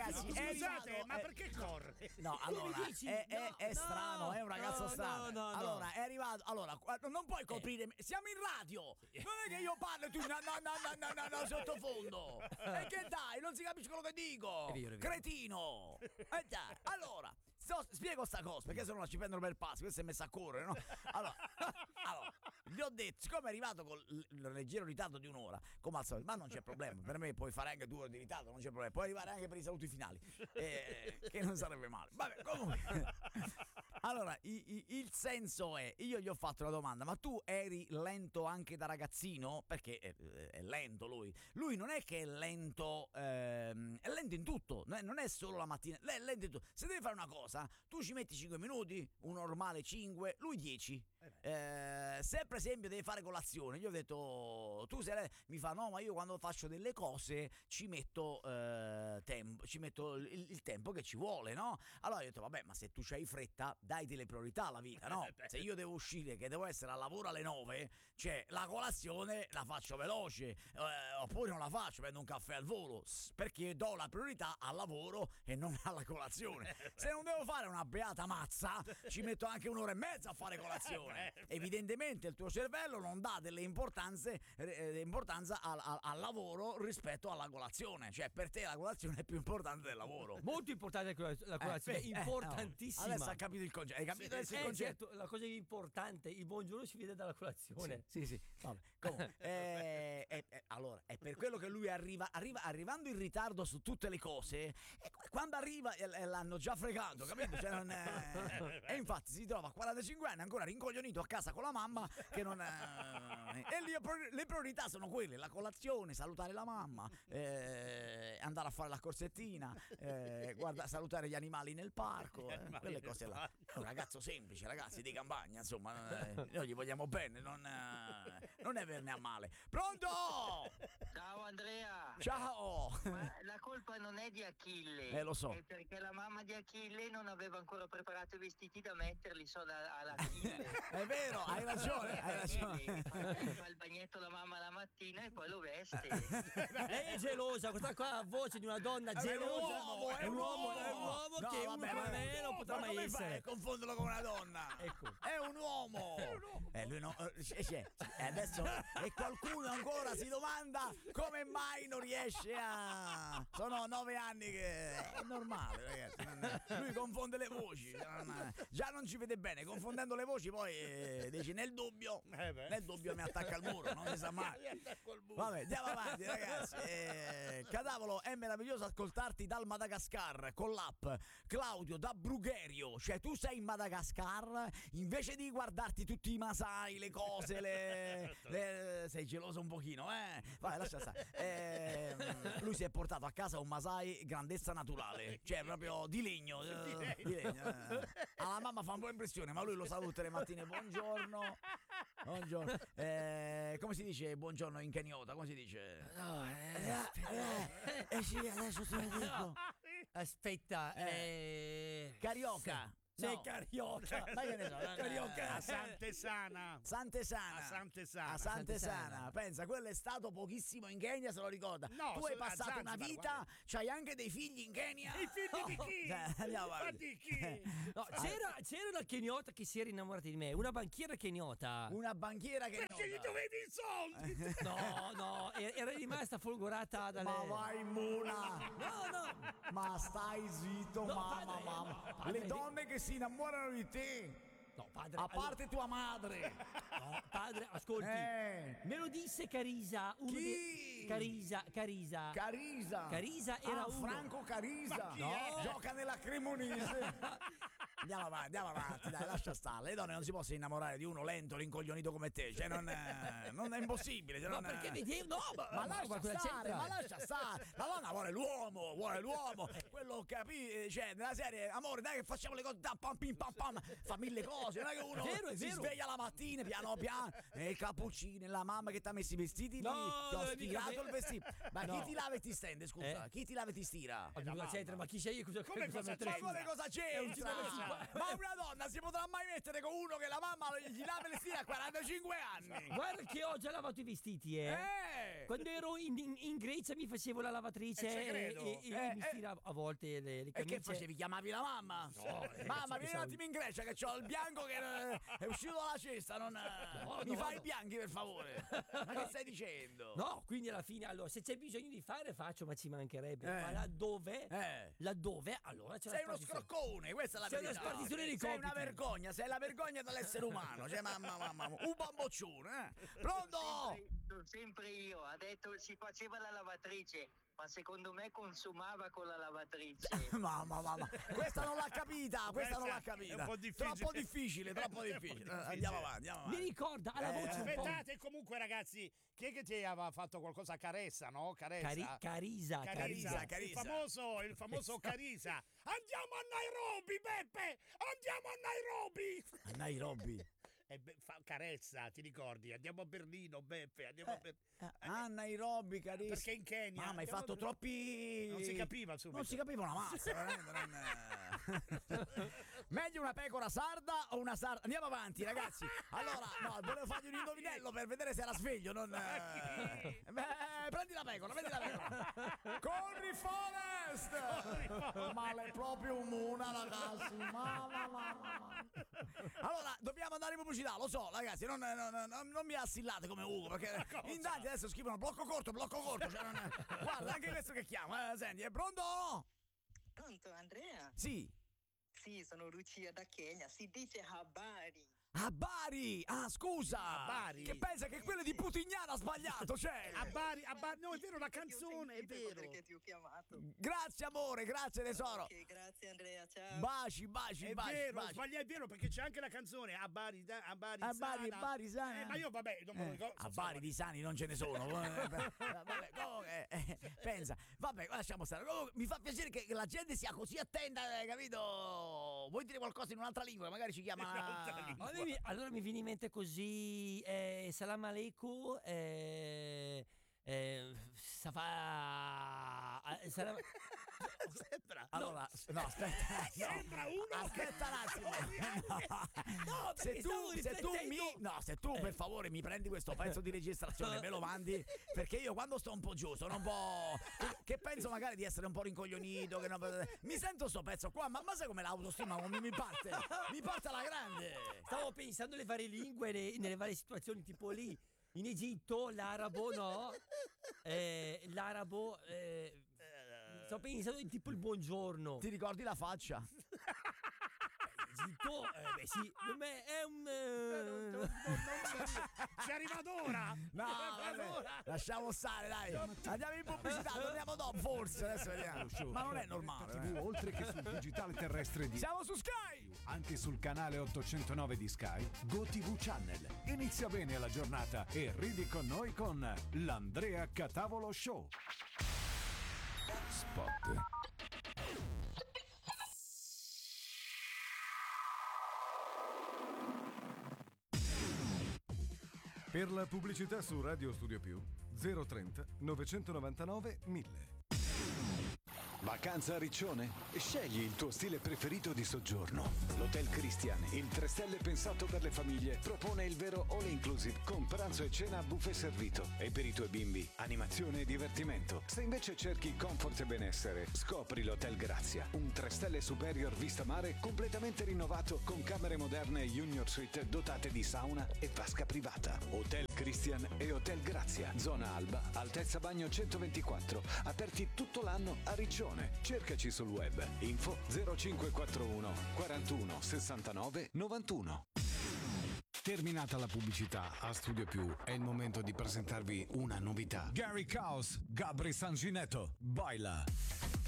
ragazzi, scusate, ma perché corre? No, allora è strano, è un ragazzo strano. No. Allora, è arrivato. Allora, non puoi coprire. Siamo in radio. Non è che io parlo e tu no, sottofondo. E che dai, non si capisce quello che dico. È vero. Cretino. E dai, allora, spiego sta cosa, perché se no la ci prendono per pazzi. Questo è messo a correre, no? Allora, gli ho detto, siccome è arrivato con il leggero ritardo di un'ora, come al solito, ma non c'è problema. Per me puoi fare anche 2 ore di ritardo, non c'è problema. Puoi arrivare anche per i saluti finali, che non sarebbe male. Vabbè, comunque. Allora, il senso è, io gli ho fatto la domanda, ma tu eri lento anche da ragazzino? Perché è lento lui. Lui non è che è lento in tutto, non è solo la mattina, è lento in tutto. Se devi fare una cosa, tu ci metti 5 minuti, un normale 5, lui 10. Se per esempio devi fare colazione, io ho detto mi fa no, ma io quando faccio delle cose ci metto tempo, ci metto il tempo che ci vuole, no? Allora io ho detto vabbè, ma se tu c'hai fretta dai delle priorità alla vita, no? Se io devo uscire, che devo essere al lavoro alle 9, cioè la colazione la faccio veloce, oppure non la faccio, prendo un caffè al volo, perché do la priorità al lavoro e non alla colazione. Se non devo fare una beata mazza, ci metto anche 1 ora e mezza a fare colazione. Evidentemente il tuo cervello non dà delle importanza al lavoro rispetto alla colazione, cioè per te la colazione è più importante del lavoro. Molto importante la colazione, importantissima. Adesso ha capito il concetto. Hai capito adesso il concetto? Certo, la cosa importante, il buongiorno si vede dalla colazione. Sì. Vabbè. Comunque, allora è per quello che lui arrivando in ritardo su tutte le cose, e quando arriva l'hanno già fregato, capito? Cioè, e infatti si trova a 45 anni ancora rincoglionito a casa con la mamma che non e lì le priorità sono quelle: la colazione, salutare la mamma, andare a fare la corsettina, salutare gli animali nel parco, quelle cose là. È un ragazzo semplice, ragazzi di campagna, insomma, noi gli vogliamo bene, non averne a male. Pronto? Ciao Andrea. Ciao. Ma la colpa non è di Achille. Lo so. È perché la mamma di Achille non aveva ancora preparato i vestiti da metterli all'Achille. È vero, hai ragione. Fa il bagnetto la mamma la mattina e poi lo veste. Lei è gelosa, questa qua ha la voce di una donna gelosa. È un uomo che uno come me non potrà mai essere. Confonderlo con una donna. Ecco. È un uomo. Lui no, adesso e qualcuno ancora si domanda come mai non riesce a. Sono 9 anni che è normale, ragazzi. Lui confonde le voci. Già non ci vede bene, confondendo le voci poi dici nel dubbio mi attacca al muro, non si sa mai. Vabbè, andiamo avanti, ragazzi. Cadavolo, è meraviglioso ascoltarti dal Madagascar con l'app. Claudio da Brugherio, cioè tu sei in Madagascar invece di guardarti tutti i Masai, le cose, sei geloso un pochino, Vai, lascia stare. Lui si è portato a casa un Masai grandezza naturale, cioè proprio di legno. Alla mamma fa un po' impressione, ma lui lo saluta tutte le mattine. Buongiorno. Come si dice buongiorno in keniota? Come si dice? Sì, adesso te lo dico. Aspetta, Carioca. Sei carioca. Ma che ne so, carioca. A Sant'Esana. A Sant'Esana. Pensa, quello è stato pochissimo in Kenya, se lo ricorda. No, tu hai passato Zanzibar, una vita, c'hai anche dei figli in Kenya. I figli di chi? Andiamo Ma avanti. di chi? No, c'era una keniota che si era innamorata di me, una banchiera keniota. Una banchiera che Perché gli dovevi i soldi? No, era rimasta folgorata dalle. Ma vai Muna. No. Ma stai zitto, No, mamma. padre. Le donne che si innamorano di te. No, padre. A parte tua madre. No, padre, ascolti. Me lo disse Carisa. Chi? Carisa. Carisa era uno. Franco Carisa. No. Gioca nella Cremonese. Andiamo avanti, dai, lascia stare. Le donne non si possono innamorare di uno lento, rincoglionito come te. Cioè, non è impossibile. Cioè, Perché vedi? No, ma lascia stare. La donna vuole l'uomo. Quello capisci? Cioè, nella serie, amore, dai che facciamo le cose, pam, pim, pam, pam, fa 1000 cose. Non è che uno È vero. si sveglia la mattina, piano, mamma, il cappuccino, la mamma che ti ha messo i vestiti lì, No, ti ho non è stirato mica il vestito. Ma No. chi ti lava e ti stende, scusa? Chi ti lava e ti stira? Cosa c'entra? Ma chi sei io? Come cosa Ma c'entra? come cosa c'entra? 55. Ma una donna si potrà mai mettere con uno che la mamma gli lava le stile a 45 anni? Guarda che ho già lavato i vestiti, Quando ero in Grecia mi facevo la lavatrice ci e credo. mi stiravo a volte le E camicie. che facevi? Chiamavi la mamma? Mamma, vieni un attimo in Grecia che c'ho il bianco che è uscito dalla cesta, mi fai i bianchi per favore. Ma che stai dicendo? No, quindi alla fine, allora, se c'è bisogno di fare, faccio, ma ci mancherebbe. Ma laddove, allora c'è Sei la uno spartizione. scroccone, questa è la C'è una verità. spartizione dei Sei una compiti. vergogna, sei la vergogna dell'essere umano. Cioè, mamma, un bamboccione, Pronto? Sempre io, ha detto si faceva la lavatrice, ma secondo me consumava con la lavatrice. Mamma, questa non l'ha capita, questa non l'ha Questa è capita. un po' difficile. Troppo difficile. Andiamo avanti. Mi ricorda alla voce un po'. Aspettate, comunque ragazzi, chi è che ti aveva fatto qualcosa? Caressa, no? Caressa? Carisa. Il famoso Carisa. Andiamo a Nairobi, Beppe! Andiamo a Nairobi! Nairobi. Carezza, ti ricordi? Andiamo a Berlino, Beppe, andiamo a Berlino. Nairobi, carissimo. Perché in Kenya? Mamma, hai fatto troppi... Non si capiva subito. Non si capiva una mazza, veramente. Meglio una pecora sarda o una sarda? Andiamo avanti, ragazzi. Allora, no, volevo fargli un indovinello per vedere se era sveglio, non... prendi la pecora. Corri, Forest! Ma l'è proprio una, ragazzi. Mamma. Allora, dobbiamo andare in pubblicità, lo so, ragazzi, non mi assillate come Ugo, perché in tanti adesso scrivono blocco corto, cioè guarda, anche questo che chiama, senti, è pronto? Pronto, Andrea? Sì. Sì, sono Lucia da Kenya, si dice habari. A Bari! Ah, scusa! A Bari? Che pensa che quello di Putignana ha sbagliato, cioè! A Bari, no, è vero, la canzone, è vero. Perché ti ho chiamato. Grazie amore, grazie tesoro! Ok, grazie Andrea, ciao. Baci, È vero, sbaglia, è vero, perché c'è anche la canzone a Bari Sana. Ma io vabbè, non me lo ricordo. A Bari di sani non ce ne sono. Vabbè, comunque, pensa, vabbè, lasciamo stare. Comunque, mi fa piacere che la gente sia così attenta, capito? Vuoi dire qualcosa in un'altra lingua? Magari ci chiama... Allora mi viene in mente così, salam aleikum, salam... Sembra. Allora, no, aspetta. Sembra uno. Aspetta un attimo. No, perché stavo riflettendo. Se tu per favore mi prendi questo pezzo di registrazione e me lo mandi, perché io quando sto un po' giù sono un po'... che penso magari di essere un po' rincoglionito, che mi sento sto pezzo qua, ma sai come l'autostima mi parte? Mi parte alla grande. Stavo pensando alle varie lingue, nelle varie situazioni, tipo lì, in Egitto, l'arabo, no? Sto pensando di tipo il buongiorno. Ti ricordi la faccia? Egitto, beh sì, è un... Ci arriva d'ora. No, vabbè, lasciamo stare, dai. Andiamo in pubblicità, torniamo dopo, forse, adesso vediamo. Ma non è normale. TV, oltre che sul digitale terrestre di Siamo su Sky! anche sul canale 809 di Sky, GoTV Channel. Inizia bene la giornata e ridi con noi con l'Andrea Catavolo Show. Spot. Per la pubblicità su Radio Studio Più 030 999 1000. Vacanza a Riccione? Scegli il tuo stile preferito di soggiorno. L'Hotel Christian, il 3 stelle pensato per le famiglie, propone il vero all inclusive con pranzo e cena a buffet servito. E per i tuoi bimbi, animazione e divertimento. Se invece cerchi comfort e benessere, scopri l'Hotel Grazia, un 3 stelle superior vista mare completamente rinnovato con camere moderne e junior suite dotate di sauna e vasca privata. Hotel Christian e Hotel Grazia, zona Alba, altezza bagno 124, aperti tutto l'anno a Riccione. Cercaci sul web. Info 0541 41 69 91. Terminata la pubblicità a Studio Più, è il momento di presentarvi una novità. Gary Caos, Gabri Sanginetto, baila.